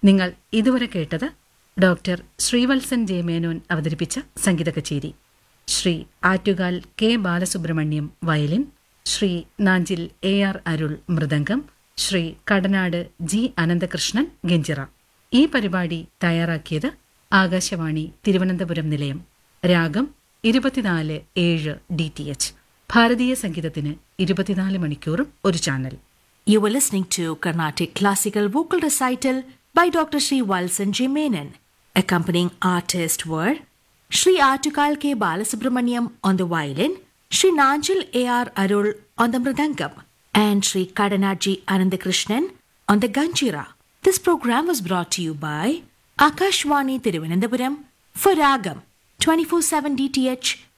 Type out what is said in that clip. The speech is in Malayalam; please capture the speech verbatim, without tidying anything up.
നിങ്ങൾ ഇതുവരെ കേട്ടത് ഡോക്ടർ ശ്രീവത്സൻ ജെ മേനോൻ അവതരിപ്പിച്ച സംഗീത കച്ചേരി. Shri Attukal K Balasubrahmanyam violin, Shri Nanjil A R Arul mridangam, Shri Kadanad G Ananthakrishnan ganjira. ഈ പരിപാടി തയ്യാറാക്കിയത് ആകാശവാണി തിരുവനന്തപുരം നിലയം. രാഗം ഇരുപത്തിനാല് ഏഴ് ഡി ടി എച്ച്. ഭാരതീയ സംഗീതത്തിന് ഇരുപത്തിനാല് മണിക്കൂറും ഒരു channel. You were listening to Carnatic Classical Vocal Recital by Doctor Sri Valsan J. Menon. Accompanying artists were Sri Atukal K. Balasubramaniam on the violin, Sri Nanjil A R Arul on the mridangam, and Sri Kadanaji Anandakrishnan on the ganjira. This program was brought to you by Akashwani Thiruvananthapuram for Ragam twenty-four seven D T H